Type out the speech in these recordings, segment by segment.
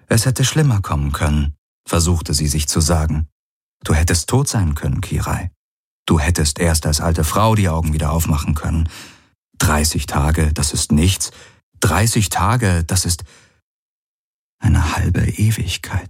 Es hätte schlimmer kommen können, versuchte sie sich zu sagen. Du hättest tot sein können, Kirai. Du hättest erst als alte Frau die Augen wieder aufmachen können. 30 Tage, das ist nichts. 30 Tage, das ist eine halbe Ewigkeit.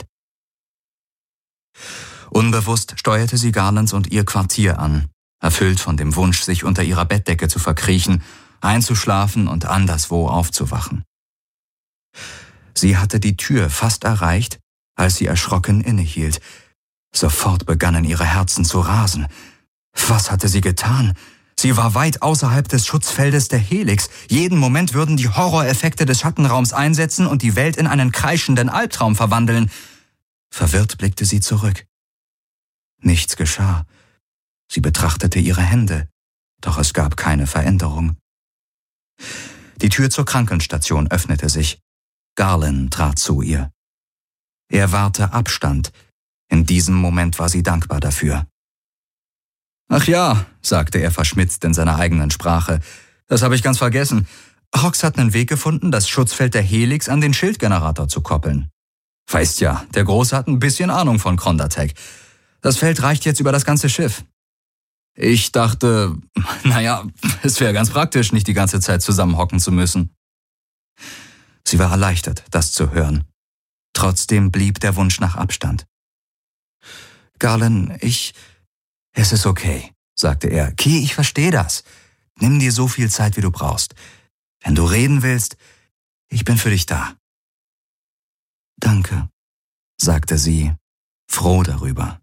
Unbewusst steuerte sie Garlands und ihr Quartier an, erfüllt von dem Wunsch, sich unter ihrer Bettdecke zu verkriechen, einzuschlafen und anderswo aufzuwachen. Sie hatte die Tür fast erreicht, als sie erschrocken innehielt. Sofort begannen ihre Herzen zu rasen. Was hatte sie getan? Sie war weit außerhalb des Schutzfeldes der Helix. Jeden Moment würden die Horroreffekte des Schattenraums einsetzen und die Welt in einen kreischenden Albtraum verwandeln. Verwirrt blickte sie zurück. Nichts geschah. Sie betrachtete ihre Hände, doch es gab keine Veränderung. Die Tür zur Krankenstation öffnete sich. Garland trat zu ihr. Er wahrte Abstand. In diesem Moment war sie dankbar dafür. »Ach ja«, sagte er verschmitzt in seiner eigenen Sprache, »das habe ich ganz vergessen. Hox hat einen Weg gefunden, das Schutzfeld der Helix an den Schildgenerator zu koppeln. Weißt ja, der Große hat ein bisschen Ahnung von Krondatec. Das Feld reicht jetzt über das ganze Schiff. Ich dachte, es wäre ganz praktisch, nicht die ganze Zeit zusammenhocken zu müssen.« Sie war erleichtert, das zu hören. Trotzdem blieb der Wunsch nach Abstand. »Garland, Es ist okay«, sagte er. »Ki, ich verstehe das. Nimm dir so viel Zeit, wie du brauchst. Wenn du reden willst, ich bin für dich da.« »Danke«, sagte sie, froh darüber.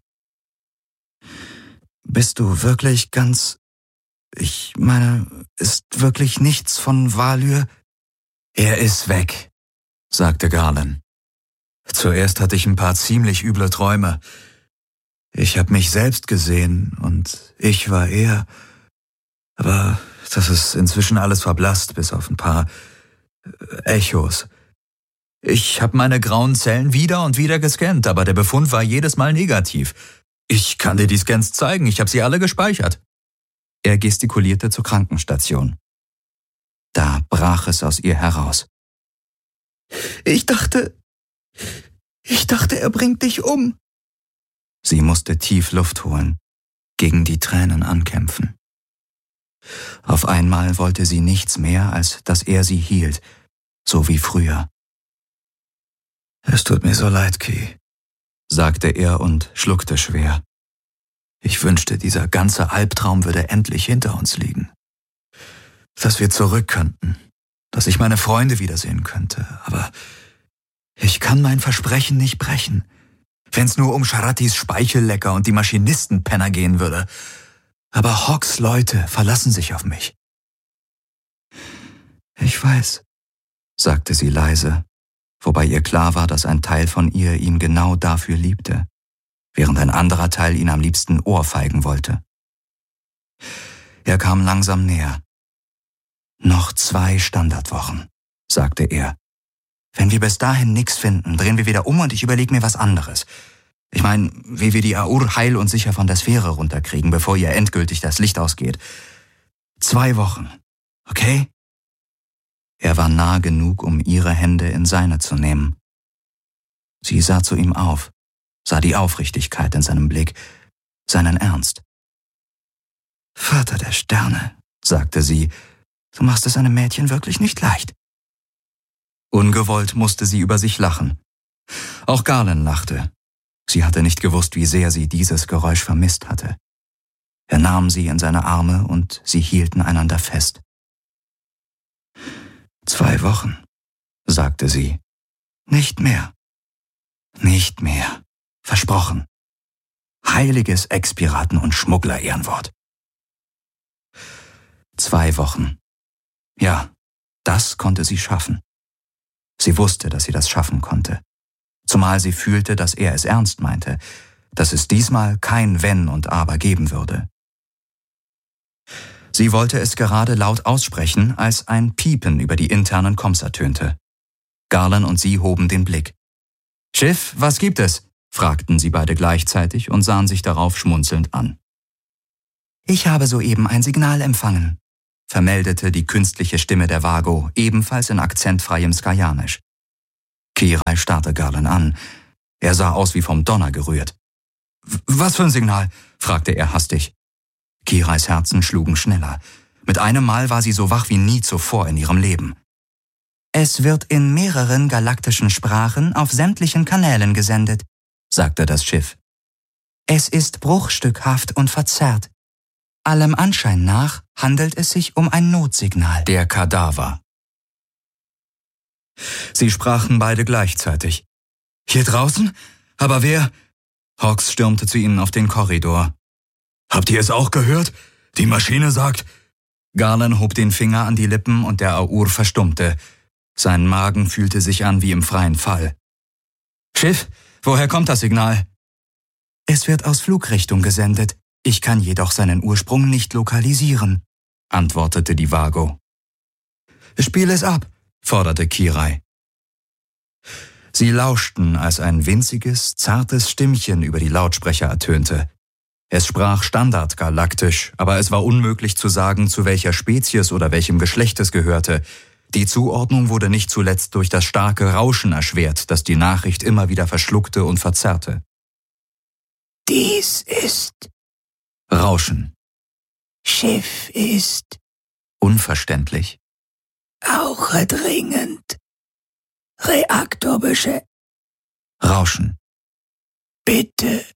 »Bist du wirklich ganz... Ich meine, ist wirklich nichts von Valyr?« »Er ist weg«, sagte Garland. »Zuerst hatte ich ein paar ziemlich üble Träume. Ich habe mich selbst gesehen und ich war er. Aber das ist inzwischen alles verblasst, bis auf ein paar Echos. Ich habe meine grauen Zellen wieder und wieder gescannt, aber der Befund war jedes Mal negativ. Ich kann dir die Scans zeigen, ich habe sie alle gespeichert.« Er gestikulierte zur Krankenstation. Da brach es aus ihr heraus. Ich dachte, er bringt dich um.« Sie musste tief Luft holen, gegen die Tränen ankämpfen. Auf einmal wollte sie nichts mehr, als dass er sie hielt, so wie früher. »Es tut mir so leid, Ki«, sagte er und schluckte schwer. »Ich wünschte, dieser ganze Albtraum würde endlich hinter uns liegen. Dass wir zurück könnten, dass ich meine Freunde wiedersehen könnte, aber ich kann mein Versprechen nicht brechen. Wenn's nur um Sharatis Speichellecker und die Maschinistenpenner gehen würde. Aber Hogs Leute verlassen sich auf mich.« »Ich weiß«, sagte sie leise, wobei ihr klar war, dass ein Teil von ihr ihn genau dafür liebte, während ein anderer Teil ihn am liebsten ohrfeigen wollte. Er kam langsam näher. »Noch 2 Standardwochen«, sagte er. »Wenn wir bis dahin nichts finden, drehen wir wieder um und ich überlege mir was anderes. Ich meine, wie wir die Aur heil und sicher von der Sphäre runterkriegen, bevor ihr endgültig das Licht ausgeht. 2 Wochen, okay?« Er war nah genug, um ihre Hände in seine zu nehmen. Sie sah zu ihm auf, sah die Aufrichtigkeit in seinem Blick, seinen Ernst. »Vater der Sterne«, sagte sie, »du machst es einem Mädchen wirklich nicht leicht.« Ungewollt musste sie über sich lachen. Auch Garland lachte. Sie hatte nicht gewusst, wie sehr sie dieses Geräusch vermisst hatte. Er nahm sie in seine Arme und sie hielten einander fest. »2 Wochen«, sagte sie. »Nicht mehr. Nicht mehr. Versprochen. Heiliges Ex-Piraten- und Schmuggler-Ehrenwort.« 2 Wochen. Ja, das konnte sie schaffen. Sie wusste, dass sie das schaffen konnte. Zumal sie fühlte, dass er es ernst meinte, dass es diesmal kein Wenn und Aber geben würde. Sie wollte es gerade laut aussprechen, als ein Piepen über die internen Comms ertönte. Garland und sie hoben den Blick. »Schiff, was gibt es?« fragten sie beide gleichzeitig und sahen sich darauf schmunzelnd an. »Ich habe soeben ein Signal empfangen«, vermeldete die künstliche Stimme der Vago, ebenfalls in akzentfreiem Skajanisch. Kirai starrte Garland an. Er sah aus wie vom Donner gerührt. »Was für ein Signal?« fragte er hastig. Kirais Herzen schlugen schneller. Mit einem Mal war sie so wach wie nie zuvor in ihrem Leben. »Es wird in mehreren galaktischen Sprachen auf sämtlichen Kanälen gesendet«, sagte das Schiff. »Es ist bruchstückhaft und verzerrt. Allem Anschein nach handelt es sich um ein Notsignal.« Der Kadaver. Sie sprachen beide gleichzeitig. »Hier draußen? Aber wer?« Hawks stürmte zu ihnen auf den Korridor. »Habt ihr es auch gehört? Die Maschine sagt...« Garland hob den Finger an die Lippen und der Aur verstummte. Sein Magen fühlte sich an wie im freien Fall. »Schiff, woher kommt das Signal?« »Es wird aus Flugrichtung gesendet. Ich kann jedoch seinen Ursprung nicht lokalisieren«, antwortete die Vago. »Spiel es ab«, forderte Kirai. Sie lauschten, als ein winziges, zartes Stimmchen über die Lautsprecher ertönte. Es sprach standardgalaktisch, aber es war unmöglich zu sagen, zu welcher Spezies oder welchem Geschlecht es gehörte. Die Zuordnung wurde nicht zuletzt durch das starke Rauschen erschwert, das die Nachricht immer wieder verschluckte und verzerrte. »Dies ist...« Rauschen. »Schiff ist...« Unverständlich. »Brauche dringend... Reaktorbesche...« Rauschen. »Bitte...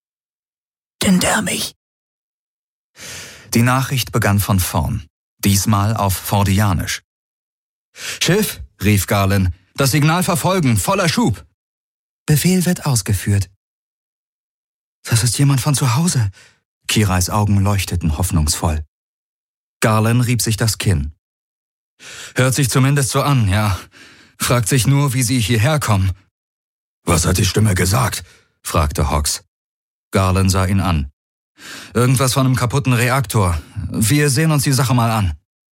hinter mich.« Die Nachricht begann von vorn, diesmal auf Fordianisch. »Schiff«, rief Garland, »das Signal verfolgen, voller Schub!« »Befehl wird ausgeführt.« »Das ist jemand von zu Hause.« Kirais Augen leuchteten hoffnungsvoll. Garland rieb sich das Kinn. »Hört sich zumindest so an, ja. Fragt sich nur, wie Sie hierher kommen.« »Was hat die Stimme gesagt?« fragte Hawks. Garland sah ihn an. »Irgendwas von einem kaputten Reaktor. Wir sehen uns die Sache mal an.«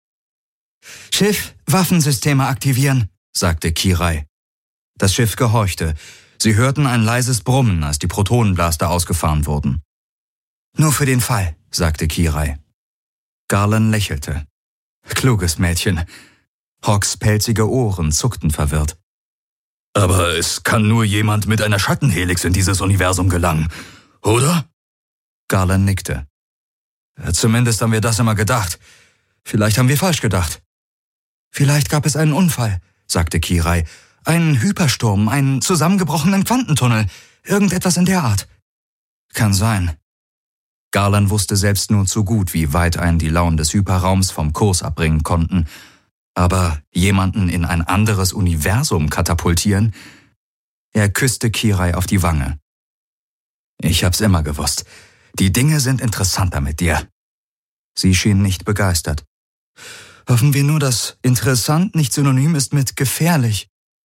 »Schiff, Waffensysteme aktivieren«, sagte Kirai. Das Schiff gehorchte. Sie hörten ein leises Brummen, als die Protonenblaster ausgefahren wurden. »Nur für den Fall«, sagte Kirai. Garland lächelte. »Kluges Mädchen.« Hawks pelzige Ohren zuckten verwirrt. »Aber es kann nur jemand mit einer Schattenhelix in dieses Universum gelangen, oder?« Garland nickte. »Zumindest haben wir das immer gedacht. Vielleicht haben wir falsch gedacht.« »Vielleicht gab es einen Unfall«, sagte Kirai. »Einen Hypersturm, einen zusammengebrochenen Quantentunnel, irgendetwas in der Art.« »Kann sein.« Garland wusste selbst nur zu gut, wie weit einen die Launen des Hyperraums vom Kurs abbringen konnten. Aber jemanden in ein anderes Universum katapultieren? Er küsste Kirai auf die Wange. »Ich hab's immer gewusst. Die Dinge sind interessanter mit dir.« Sie schien nicht begeistert. »Hoffen wir nur, dass interessant nicht synonym ist mit gefährlich.«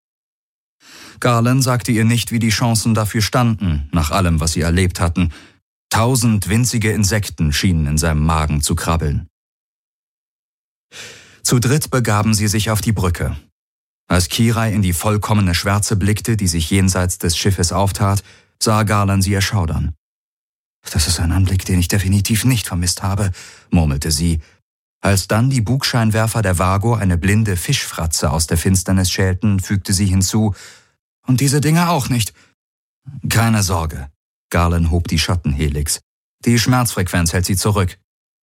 Garland sagte ihr nicht, wie die Chancen dafür standen, nach allem, was sie erlebt hatten. 1000 winzige Insekten schienen in seinem Magen zu krabbeln. Zu dritt begaben sie sich auf die Brücke. Als Kirai in die vollkommene Schwärze blickte, die sich jenseits des Schiffes auftat, sah Garland sie erschaudern. »Das ist ein Anblick, den ich definitiv nicht vermisst habe«, murmelte sie, als dann die Bugscheinwerfer der Vago eine blinde Fischfratze aus der Finsternis schälten, fügte sie hinzu, »und diese Dinge auch nicht.« »Keine Sorge«, Garland hob die Schattenhelix. »Die Schmerzfrequenz hält sie zurück.«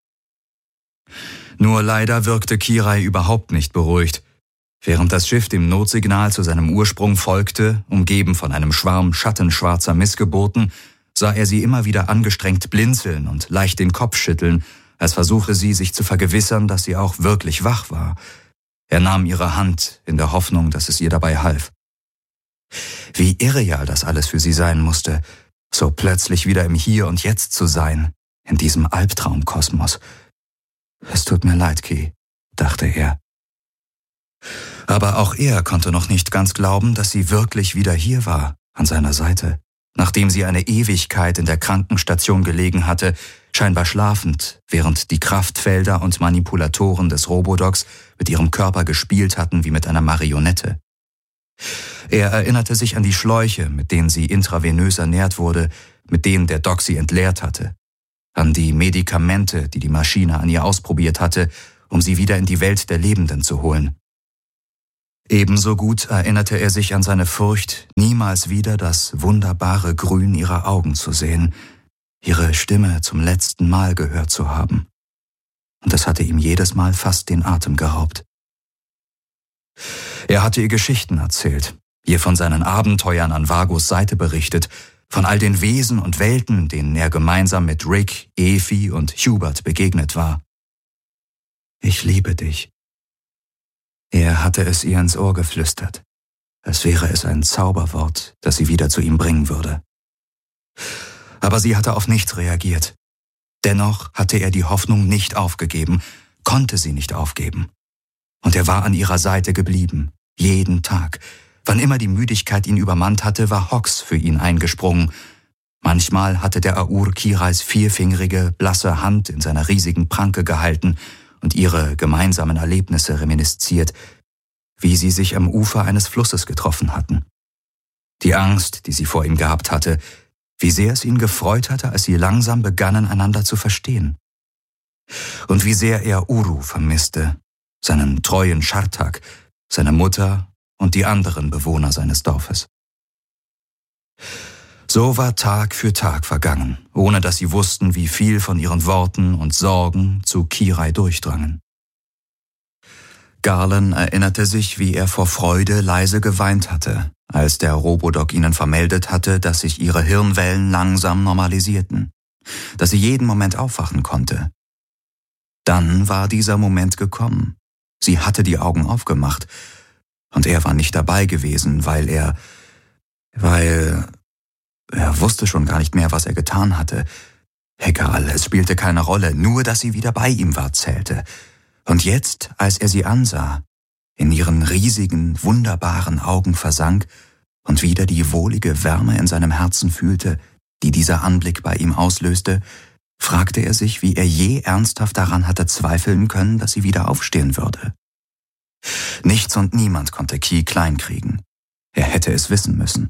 Nur leider wirkte Kirai überhaupt nicht beruhigt. Während das Schiff dem Notsignal zu seinem Ursprung folgte, umgeben von einem Schwarm schattenschwarzer Missgeburten, sah er sie immer wieder angestrengt blinzeln und leicht den Kopf schütteln, als versuche sie, sich zu vergewissern, dass sie auch wirklich wach war. Er nahm ihre Hand, in der Hoffnung, dass es ihr dabei half. Wie irreal das alles für sie sein musste, so plötzlich wieder im Hier und Jetzt zu sein, in diesem Albtraumkosmos. »Es tut mir leid, Ki«, dachte er. Aber auch er konnte noch nicht ganz glauben, dass sie wirklich wieder hier war, an seiner Seite, nachdem sie eine Ewigkeit in der Krankenstation gelegen hatte, scheinbar schlafend, während die Kraftfelder und Manipulatoren des Robodocs mit ihrem Körper gespielt hatten wie mit einer Marionette. Er erinnerte sich an die Schläuche, mit denen sie intravenös ernährt wurde, mit denen der Doc sie entleert hatte, an die Medikamente, die die Maschine an ihr ausprobiert hatte, um sie wieder in die Welt der Lebenden zu holen. Ebenso gut erinnerte er sich an seine Furcht, niemals wieder das wunderbare Grün ihrer Augen zu sehen, ihre Stimme zum letzten Mal gehört zu haben. Und das hatte ihm jedes Mal fast den Atem geraubt. Er hatte ihr Geschichten erzählt, ihr von seinen Abenteuern an Vagos Seite berichtet, von all den Wesen und Welten, denen er gemeinsam mit Rick, Efi und Hubert begegnet war. »Ich liebe dich.« Er hatte es ihr ins Ohr geflüstert, als wäre es ein Zauberwort, das sie wieder zu ihm bringen würde. Aber sie hatte auf nichts reagiert. Dennoch hatte er die Hoffnung nicht aufgegeben, konnte sie nicht aufgeben. Und er war an ihrer Seite geblieben, jeden Tag. Wann immer die Müdigkeit ihn übermannt hatte, war Hox für ihn eingesprungen. Manchmal hatte der Aur Kirais vierfingerige, blasse Hand in seiner riesigen Pranke gehalten und ihre gemeinsamen Erlebnisse reminisziert, wie sie sich am Ufer eines Flusses getroffen hatten. Die Angst, die sie vor ihm gehabt hatte, wie sehr es ihn gefreut hatte, als sie langsam begannen, einander zu verstehen. Und wie sehr er Uru vermisste, seinen treuen Schartak, seine Mutter und die anderen Bewohner seines Dorfes. So war Tag für Tag vergangen, ohne dass sie wussten, wie viel von ihren Worten und Sorgen zu Kirai durchdrangen. Garland erinnerte sich, wie er vor Freude leise geweint hatte, als der Robodoc ihnen vermeldet hatte, dass sich ihre Hirnwellen langsam normalisierten, dass sie jeden Moment aufwachen konnte. Dann war dieser Moment gekommen. Sie hatte die Augen aufgemacht, und er war nicht dabei gewesen, weil er wusste schon gar nicht mehr, was er getan hatte. Egal, es spielte keine Rolle, nur dass sie wieder bei ihm war, zählte. Und jetzt, als er sie ansah, in ihren riesigen, wunderbaren Augen versank und wieder die wohlige Wärme in seinem Herzen fühlte, die dieser Anblick bei ihm auslöste, fragte er sich, wie er je ernsthaft daran hatte zweifeln können, dass sie wieder aufstehen würde. Nichts und niemand konnte Ki klein kriegen. Er hätte es wissen müssen.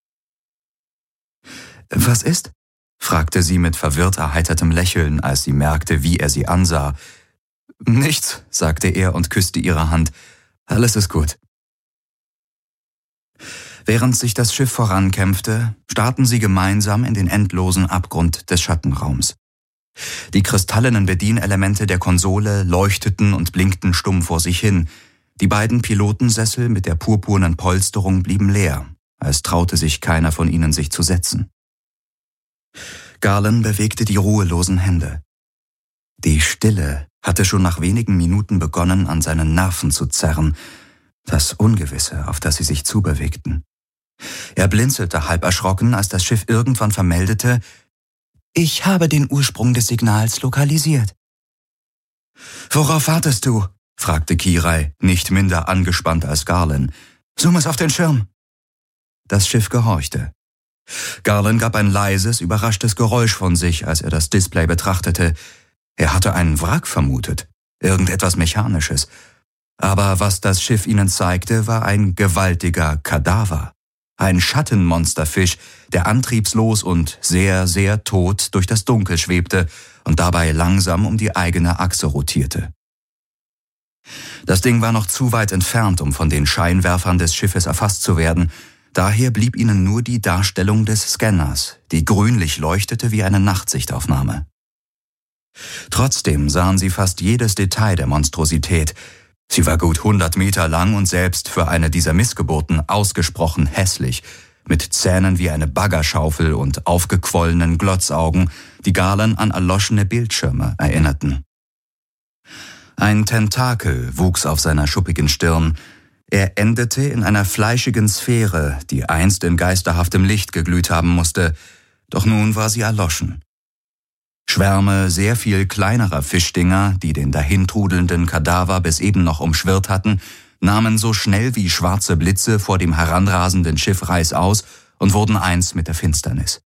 »Was ist?« fragte sie mit verwirrt erheitertem Lächeln, als sie merkte, wie er sie ansah. »Nichts«, sagte er und küsste ihre Hand. »Alles ist gut.« Während sich das Schiff vorankämpfte, starrten sie gemeinsam in den endlosen Abgrund des Schattenraums. Die kristallenen Bedienelemente der Konsole leuchteten und blinkten stumm vor sich hin. Die beiden Pilotensessel mit der purpurnen Polsterung blieben leer, als traute sich keiner von ihnen, sich zu setzen. Garland bewegte die ruhelosen Hände. Die Stille hatte schon nach wenigen Minuten begonnen, an seinen Nerven zu zerren, das Ungewisse, auf das sie sich zubewegten. Er blinzelte halb erschrocken, als das Schiff irgendwann vermeldete: »Ich habe den Ursprung des Signals lokalisiert.« »Worauf wartest du?« fragte Kirai, nicht minder angespannt als Garland. »Zoom es auf den Schirm.« Das Schiff gehorchte. Garland gab ein leises, überraschtes Geräusch von sich, als er das Display betrachtete. Er hatte einen Wrack vermutet, irgendetwas Mechanisches. Aber was das Schiff ihnen zeigte, war ein gewaltiger Kadaver. Ein Schattenmonsterfisch, der antriebslos und sehr, sehr tot durch das Dunkel schwebte und dabei langsam um die eigene Achse rotierte. Das Ding war noch zu weit entfernt, um von den Scheinwerfern des Schiffes erfasst zu werden. Daher blieb ihnen nur die Darstellung des Scanners, die grünlich leuchtete wie eine Nachtsichtaufnahme. Trotzdem sahen sie fast jedes Detail der Monstrosität. Sie war gut 100 Meter lang und selbst für eine dieser Missgeburten ausgesprochen hässlich, mit Zähnen wie eine Baggerschaufel und aufgequollenen Glotzaugen, die Garland an erloschene Bildschirme erinnerten. Ein Tentakel wuchs auf seiner schuppigen Stirn. Er endete in einer fleischigen Sphäre, die einst in geisterhaftem Licht geglüht haben musste, doch nun war sie erloschen. Schwärme sehr viel kleinerer Fischdinger, die den dahintrudelnden Kadaver bis eben noch umschwirrt hatten, nahmen so schnell wie schwarze Blitze vor dem heranrasenden Schiff reißaus und wurden eins mit der Finsternis.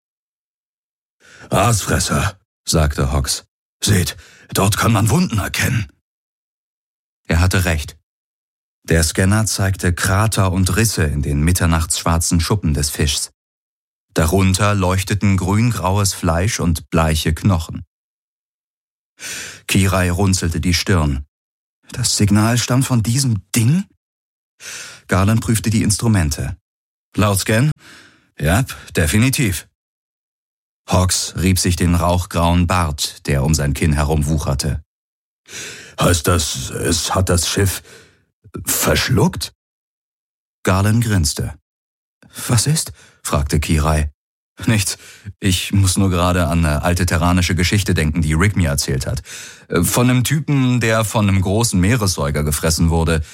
»Aasfresser«, sagte Hox. »Seht, dort kann man Wunden erkennen.« Er hatte recht. Der Scanner zeigte Krater und Risse in den mitternachtsschwarzen Schuppen des Fischs. Darunter leuchteten grüngraues Fleisch und bleiche Knochen. Kirai runzelte die Stirn. »Das Signal stammt von diesem Ding?« Garland prüfte die Instrumente. Laut Scan? Ja, definitiv. Hawks rieb sich den rauchgrauen Bart, der um sein Kinn herum wucherte. Heißt das, es hat das Schiff verschluckt? Garland grinste. Was ist? Fragte Kirai. Nichts. Ich muss nur gerade an eine alte terranische Geschichte denken, die Rick mir erzählt hat. Von einem Typen, der von einem großen Meeressäuger gefressen wurde.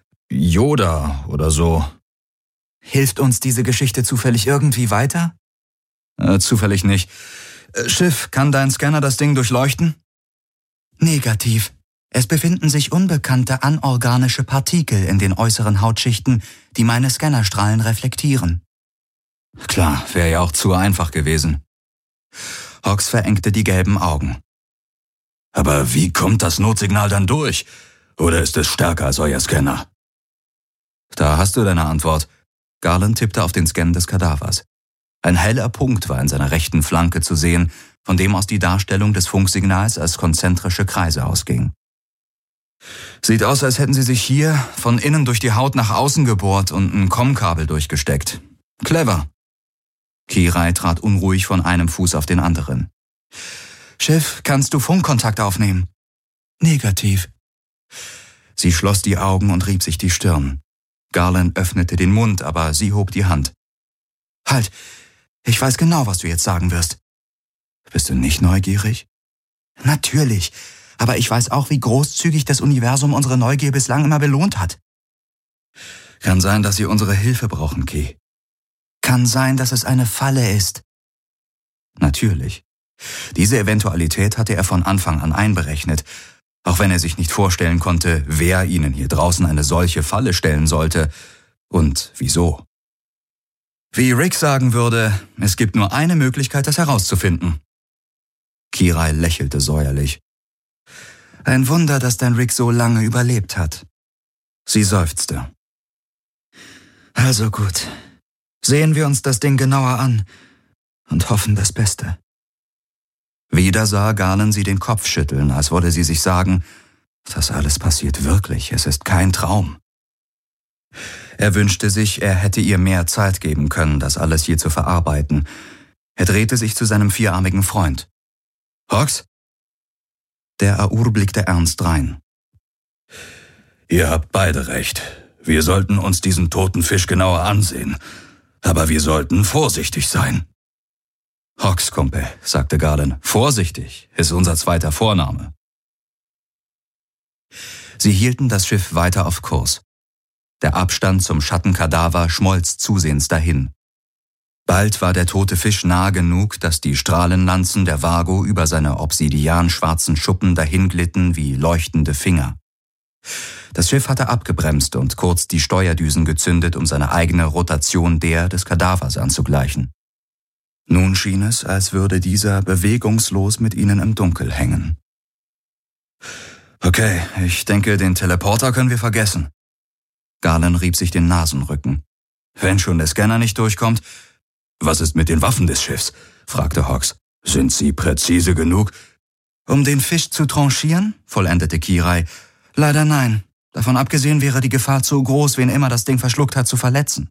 Yoda oder so. Hilft uns diese Geschichte zufällig irgendwie weiter? Zufällig nicht. Schiff, kann dein Scanner das Ding durchleuchten? Negativ. Es befinden sich unbekannte anorganische Partikel in den äußeren Hautschichten, die meine Scannerstrahlen reflektieren. Klar, wäre ja auch zu einfach gewesen. Hawks verengte die gelben Augen. Aber wie kommt das Notsignal dann durch? Oder ist es stärker als euer Scanner? Da hast du deine Antwort. Garland tippte auf den Scan des Kadavers. Ein heller Punkt war in seiner rechten Flanke zu sehen, von dem aus die Darstellung des Funksignals als konzentrische Kreise ausging. Sieht aus, als hätten sie sich hier von innen durch die Haut nach außen gebohrt und ein COM-Kabel durchgesteckt. Clever. Kirai trat unruhig von einem Fuß auf den anderen. Schiff, kannst du Funkkontakt aufnehmen? Negativ. Sie schloss die Augen und rieb sich die Stirn. Garland öffnete den Mund, aber sie hob die Hand. Halt, ich weiß genau, was du jetzt sagen wirst. Bist du nicht neugierig? Natürlich, aber ich weiß auch, wie großzügig das Universum unsere Neugier bislang immer belohnt hat. Kann sein, dass sie unsere Hilfe brauchen, Ki. Kann sein, dass es eine Falle ist. Natürlich. Diese Eventualität hatte er von Anfang an einberechnet, auch wenn er sich nicht vorstellen konnte, wer ihnen hier draußen eine solche Falle stellen sollte und wieso. Wie Rick sagen würde, es gibt nur eine Möglichkeit, das herauszufinden. Kirai lächelte säuerlich. Ein Wunder, dass dein Rick so lange überlebt hat. Sie seufzte. Also gut. Sehen wir uns das Ding genauer an und hoffen das Beste. Wieder sah Garland sie den Kopf schütteln, als wolle sie sich sagen, das alles passiert wirklich, es ist kein Traum. Er wünschte sich, er hätte ihr mehr Zeit geben können, das alles hier zu verarbeiten. Er drehte sich zu seinem vierarmigen Freund. Hawks? Der Aur blickte ernst rein. Ihr habt beide recht. Wir sollten uns diesen toten Fisch genauer ansehen. Aber wir sollten vorsichtig sein. Hawks, Kumpel, sagte Garland. Vorsichtig ist unser zweiter Vorname. Sie hielten das Schiff weiter auf Kurs. Der Abstand zum Schattenkadaver schmolz zusehends dahin. Bald war der tote Fisch nah genug, dass die Strahlenlanzen der Vago über seine obsidianschwarzen Schuppen dahinglitten wie leuchtende Finger. Das Schiff hatte abgebremst und kurz die Steuerdüsen gezündet, um seine eigene Rotation der des Kadavers anzugleichen. Nun schien es, als würde dieser bewegungslos mit ihnen im Dunkel hängen. Okay, ich denke, den Teleporter können wir vergessen. Garland rieb sich den Nasenrücken. Wenn schon der Scanner nicht durchkommt. Was ist mit den Waffen des Schiffs? Fragte Hawks. Sind sie präzise genug? Um den Fisch zu tranchieren? Vollendete Kirai. Leider nein. Davon abgesehen wäre die Gefahr zu groß, wen immer das Ding verschluckt hat, zu verletzen.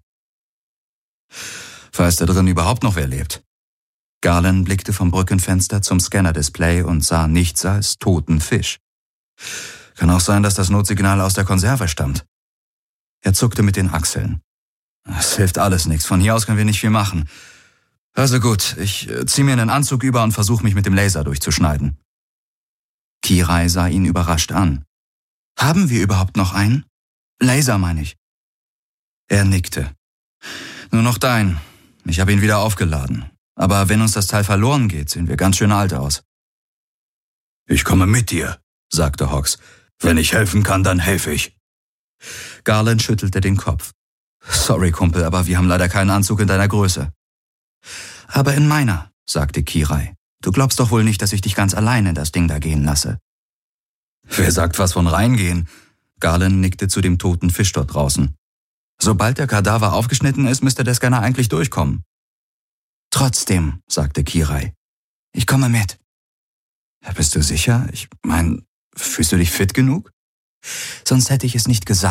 Weiß da drin überhaupt noch wer lebt? Garland blickte vom Brückenfenster zum Scanner-Display und sah nichts als toten Fisch. Kann auch sein, dass das Notsignal aus der Konserve stammt. Er zuckte mit den Achseln. Es hilft alles nichts, von hier aus können wir nicht viel machen. Also gut, ich zieh mir einen Anzug über und versuche mich mit dem Laser durchzuschneiden. Kirai sah ihn überrascht an. Haben wir überhaupt noch einen? Laser, meine ich. Er nickte. Nur noch dein. Ich habe ihn wieder aufgeladen. Aber wenn uns das Teil verloren geht, sehen wir ganz schön alt aus. Ich komme mit dir, sagte Hawks. Wenn ich helfen kann, dann helfe ich. Garland schüttelte den Kopf. Sorry, Kumpel, aber wir haben leider keinen Anzug in deiner Größe. Aber in meiner, sagte Kirai. Du glaubst doch wohl nicht, dass ich dich ganz allein in das Ding da gehen lasse. Wer sagt was von reingehen? Garland nickte zu dem toten Fisch dort draußen. Sobald der Kadaver aufgeschnitten ist, müsste der Scanner eigentlich durchkommen. Trotzdem, sagte Kirai. Ich komme mit. Bist du sicher? Ich meine, fühlst du dich fit genug? Sonst hätte ich es nicht gesagt.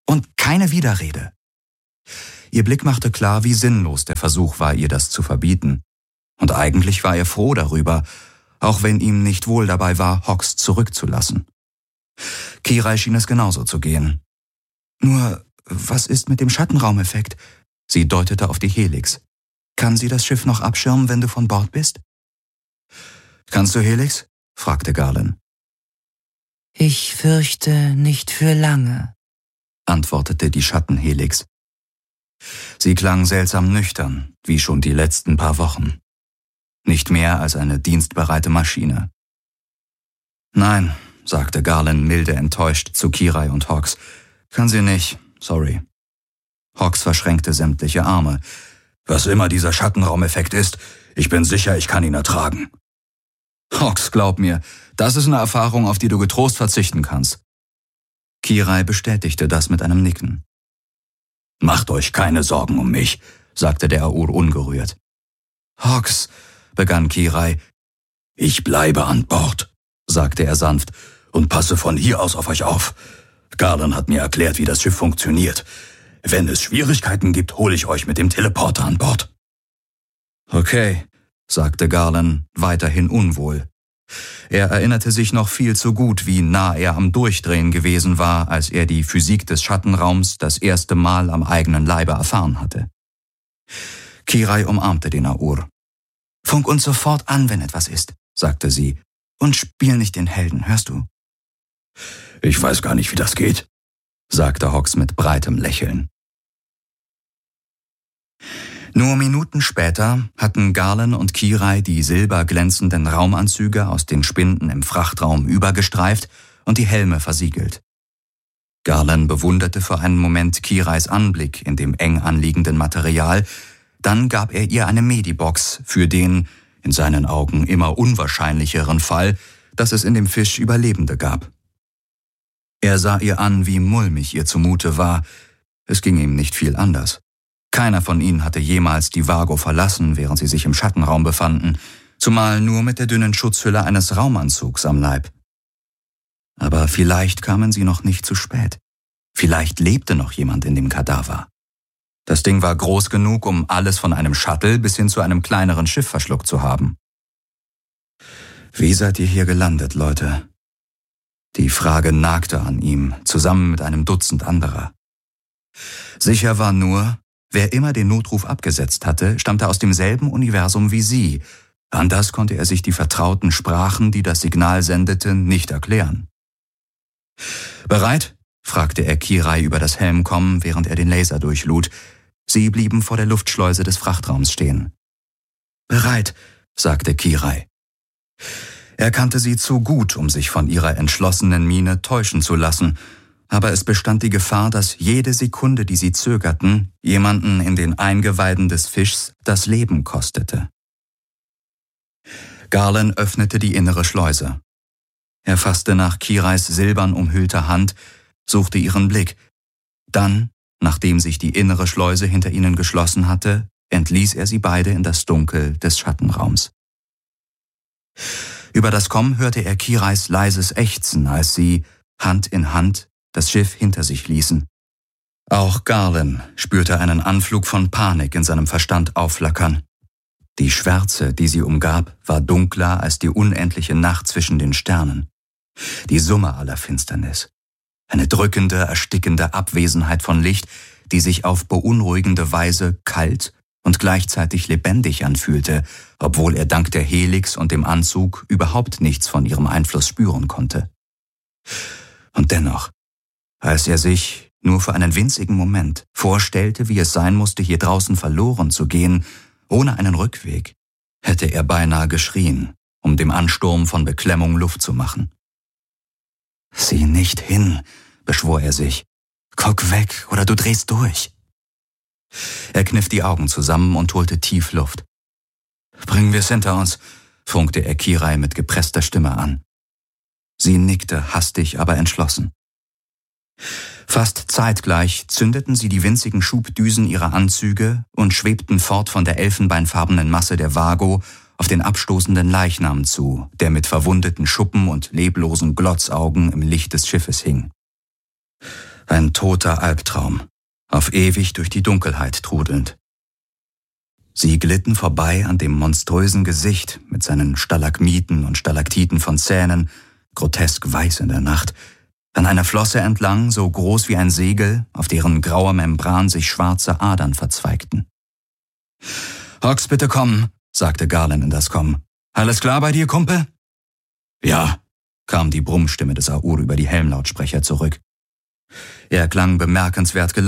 Und keine Widerrede. Ihr Blick machte klar, wie sinnlos der Versuch war, ihr das zu verbieten. Und eigentlich war er froh darüber, auch wenn ihm nicht wohl dabei war, Hawks zurückzulassen. Kirai schien es genauso zu gehen. Nur, was ist mit dem Schattenraumeffekt? Sie deutete auf die Helix. Kann sie das Schiff noch abschirmen, wenn du von Bord bist? Kannst du Helix? Fragte Galen. Ich fürchte nicht für lange, antwortete die Schattenhelix. Sie klang seltsam nüchtern, wie schon die letzten paar Wochen. Nicht mehr als eine dienstbereite Maschine. Nein, sagte Galen milde enttäuscht zu Kirai und Hawks. Kann sie nicht, sorry. Hawks verschränkte sämtliche Arme. Was immer dieser Schattenraumeffekt ist, ich bin sicher, ich kann ihn ertragen. Hawks, glaub mir, das ist eine Erfahrung, auf die du getrost verzichten kannst. Kirai bestätigte das mit einem Nicken. Macht euch keine Sorgen um mich, sagte der Aur ungerührt. Hawks, begann Kirai. Ich bleibe an Bord, sagte er sanft, und passe von hier aus auf euch auf. Galen hat mir erklärt, wie das Schiff funktioniert. Wenn es Schwierigkeiten gibt, hole ich euch mit dem Teleporter an Bord. Okay, sagte Galen, weiterhin unwohl. Er erinnerte sich noch viel zu gut, wie nah er am Durchdrehen gewesen war, als er die Physik des Schattenraums das erste Mal am eigenen Leibe erfahren hatte. Kirai umarmte den Aur. Funk uns sofort an, wenn etwas ist, sagte sie, und spiel nicht den Helden, hörst du? Ich weiß gar nicht, wie das geht, sagte Hawks mit breitem Lächeln. Nur Minuten später hatten Galen und Kirai die silberglänzenden Raumanzüge aus den Spinden im Frachtraum übergestreift und die Helme versiegelt. Galen bewunderte für einen Moment Kirais Anblick in dem eng anliegenden Material, dann gab er ihr eine Medibox für den, in seinen Augen immer unwahrscheinlicheren Fall, dass es in dem Fisch Überlebende gab. Er sah ihr an, wie mulmig ihr zumute war. Es ging ihm nicht viel anders. Keiner von ihnen hatte jemals die Vago verlassen, während sie sich im Schattenraum befanden, zumal nur mit der dünnen Schutzhülle eines Raumanzugs am Leib. Aber vielleicht kamen sie noch nicht zu spät. Vielleicht lebte noch jemand in dem Kadaver. Das Ding war groß genug, um alles von einem Shuttle bis hin zu einem kleineren Schiff verschluckt zu haben. Wie seid ihr hier gelandet, Leute? Die Frage nagte an ihm, zusammen mit einem Dutzend anderer. Sicher war nur, wer immer den Notruf abgesetzt hatte, stammte aus demselben Universum wie sie. Anders konnte er sich die vertrauten Sprachen, die das Signal sendete, nicht erklären. »Bereit?« fragte er Kirai über das Helmkommen, während er den Laser durchlud. Sie blieben vor der Luftschleuse des Frachtraums stehen. »Bereit«, sagte Kirai. Er kannte sie zu gut, um sich von ihrer entschlossenen Miene täuschen zu lassen, aber es bestand die Gefahr, dass jede Sekunde, die sie zögerten, jemanden in den Eingeweiden des Fischs das Leben kostete. Galen öffnete die innere Schleuse. Er fasste nach Kirais silbern umhüllter Hand, suchte ihren Blick. Dann, nachdem sich die innere Schleuse hinter ihnen geschlossen hatte, entließ er sie beide in das Dunkel des Schattenraums. Über das Komm hörte er Kirais leises Ächzen, als sie, Hand in Hand, das Schiff hinter sich ließen. Auch Galen spürte einen Anflug von Panik in seinem Verstand aufflackern. Die Schwärze, die sie umgab, war dunkler als die unendliche Nacht zwischen den Sternen. Die Summe aller Finsternis. Eine drückende, erstickende Abwesenheit von Licht, die sich auf beunruhigende Weise kalt und gleichzeitig lebendig anfühlte, obwohl er dank der Helix und dem Anzug überhaupt nichts von ihrem Einfluss spüren konnte. Und dennoch, als er sich, nur für einen winzigen Moment, vorstellte, wie es sein musste, hier draußen verloren zu gehen, ohne einen Rückweg, hätte er beinahe geschrien, um dem Ansturm von Beklemmung Luft zu machen. »Sieh nicht hin«, beschwor er sich. »Guck weg, oder du drehst durch.« Er kniff die Augen zusammen und holte tief Luft. »Bringen wir es hinter uns«, funkte er Kirai mit gepresster Stimme an. Sie nickte hastig, aber entschlossen. Fast zeitgleich zündeten sie die winzigen Schubdüsen ihrer Anzüge und schwebten fort von der elfenbeinfarbenen Masse der Vago auf den abstoßenden Leichnam zu, der mit verwundeten Schuppen und leblosen Glotzaugen im Licht des Schiffes hing. Ein toter Albtraum, auf ewig durch die Dunkelheit trudelnd. Sie glitten vorbei an dem monströsen Gesicht mit seinen Stalagmiten und Stalaktiten von Zähnen, grotesk weiß in der Nacht, an einer Flosse entlang, so groß wie ein Segel, auf deren grauer Membran sich schwarze Adern verzweigten. »Hawks, bitte kommen«, sagte Garland in das Komm. »Alles klar bei dir, Kumpel?« »Ja«, kam die Brummstimme des Aur über die Helmlautsprecher zurück. Er klang bemerkenswert gelassen.